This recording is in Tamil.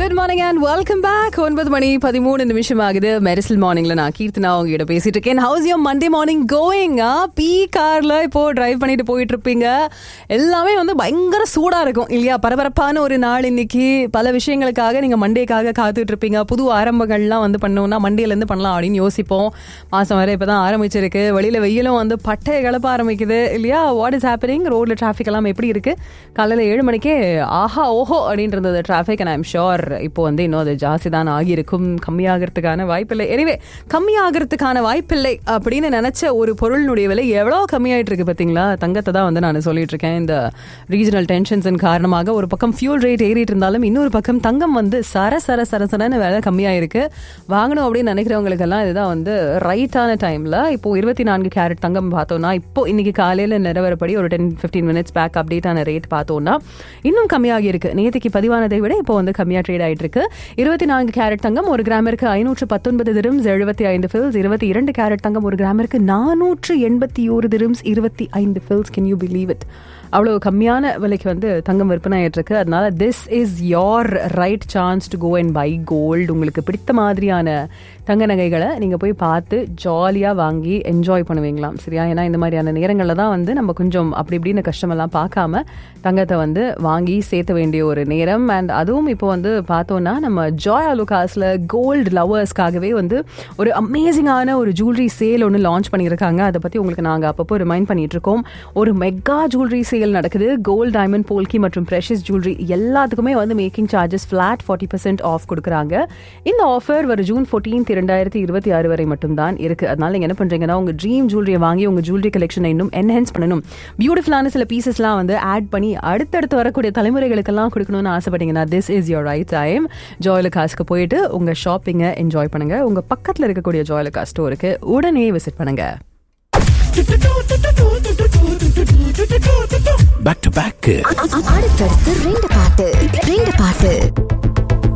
Good morning and welcome back. 9:13 ஆகுது. மெரிசல் மார்னிங்ல நான் கீர்த்தனா உங்ககிட்ட பேசிட்டு இருக்கேன். House your Monday morning going? பீ கார்ல இப்போ டிரைவ் பண்ணிட்டு போயிட்டு இருப்பீங்க. எல்லாமே வந்து பயங்கர சூடா இருக்கும் இல்லையா? பரபரப்பான ஒரு நாள் இன்னைக்கு. பல விஷயங்களுக்காக நீங்க மண்டேக்காக காத்துட்டு இருப்பீங்க. புது ஆரம்பங்கள்லாம் வந்து பண்ணோம்னா மண்டேல இருந்து பண்ணலாம் அப்படின்னு யோசிப்போம். மாசம் வரை இப்பதான் ஆரம்பிச்சிருக்கு. வெளியில வெயிலும் வந்து பட்டையை கிளப்ப ஆரம்பிக்குது இல்லையா? What is happening? ரோட்ல டிராபிக் எல்லாம் எப்படி இருக்கு? காலையில 7 மணிக்கே ஆஹா ஓஹோ அப்படின்னு இருந்தது டிராபிக். அண்ட் ஐம் ஷோர் இப்போ வந்து இன்னும் அது ஜாஸ்தி தான் ஆகியிருக்கும். கம்மியாகிறதுக்கான வாய்ப்பில்லை. எனிவே, கம்மியாகிறதுக்கான வாய்ப்பில்லை அப்படின்னு நினைச்ச ஒரு பொருளினுடைய விலை எவ்வளோ கம்மியாயிட்டு இருக்கு பார்த்தீங்களா? தங்கத்தை தான் வந்து நான் சொல்லிட்டு இருக்கேன். இந்த ரீஜனல் டென்ஷன்ஸின் காரணமாக ஒரு பக்கம் ஃபியூல் ரேட் ஏறிட்டு இருந்தாலும் இன்னொரு பக்கம் தங்கம் வந்து சரசரன்னு விலை கம்மியாயிருக்கு. வாங்கணும் அப்படின்னு நினைக்கிறவங்களுக்கெல்லாம் இதுதான் வந்து ரைட்டான டைம்ல. இப்போ 24 கேரட் தங்கம் பார்த்தோம்னா இப்போ இன்னைக்கு காலையில் நிலவரப்படி ஒரு 10-15 மினிட்ஸ் பேக் அப்டேட்டான ரேட் பார்த்தோம்னா இன்னும் கம்மியாகி இருக்கு. நேற்றுக்கு பதிவானதை விட இப்போ வந்து கம்மியாக ட்ரேட் ஆயிட்டு இருக்கு. 24 கேரட் தங்கம் ஒரு கிராமிற்கு 519 dirhams 75 fils. 22 கேரட் தங்கம் ஒரு கிராமிற்கு 481 dirhams 25 fils. Can you believe it? அவ்வளோ கம்மியான விலைக்கு வந்து தங்கம் விற்பனை ஆயிட்டு இருக்கு. அதனால this is your right chance to go and by gold. உங்களுக்கு பிடித்த மாதிரியான தங்க நகைகளை நீங்க போய் பார்த்து ஜாலியா வாங்கி என்ஜாய் பண்ணுவீங்களாம். சரியா? ஏன்னா இந்த மாதிரியான நேரங்களில் தான் வந்து நம்ம கொஞ்சம் அப்படி இப்படின்னு கஷ்டமெல்லாம் பார்க்காம தங்கத்தை வந்து வாங்கி சேர்த்த வேண்டிய ஒரு நேரம். அண்ட் அதுவும் இப்போ வந்து பார்த்தோம்னா நம்ம ஜாய் அலுகாஸ்ல கோல்டு லவர்ஸ்க்காகவே வந்து ஒரு அமேசிங்கான ஒரு ஜுவல்லரி சேல் ஒன்று லான்ச் பண்ணியிருக்காங்க. அதை பற்றி உங்களுக்கு நாங்கள் அப்பப்போ ரிமைண்ட் பண்ணிட்டு இருக்கோம். ஒரு மெகா ஜுவல்லரி சேல் நடக்குது. கோல்ட், டைமண்ட், போல்கி மற்றும் பிரஷஸ் ஜுவல்லரி எல்லாத்துக்குமே வந்து மேக்கிங் சார்ஜஸ் ஃபிளாட் 40% ஆஃப் கொடுக்குறாங்க. இந்த ஆஃபர் வர ஜூன் 14, 2026 வரை மட்டும்தான் இருக்கு. அதனால நீங்க என்ன பண்றீங்கன்னா உங்க ட்ரீம் ஜுவல்லரியை வாங்கி உங்க ஜுவல்லரி கலெக்ஷனை இன்னும் என்ஹான்ஸ் பண்ணணும். பியூட்டிஃபுல்லான சில பீசஸ்லாம் வந்து ஆட் பண்ணி அடுத்தடுத்து வரக்கூடிய தலைமுறைகளுக்கெல்லாம் கொடுக்கணும்னு ஆசைப்பட்டீங்கன்னா this is your right time. Joy அலுகாஸ்க்கு போயிட்டு உங்க ஷாப்பிங்கை என்ஜாய் பண்ணுங்க. உங்க பக்கத்தில் இருக்கக்கூடிய ஜாய் அலுகாஸ் ஸ்டோருக்கு உடனே விசிட் பண்ணுங்க. பேக் டு பேக் அடுத்தடுத்து ரெண்டு பாட்டு